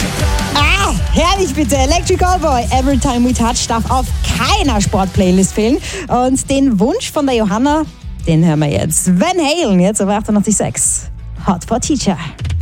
Herrlich bitte. Electric Callboy, Every Time We Touch darf auf keiner Sportplaylist fehlen. Und den Wunsch von der Johanna, den hören wir jetzt. Van Halen, jetzt auf 88.6. Hot for Teacher.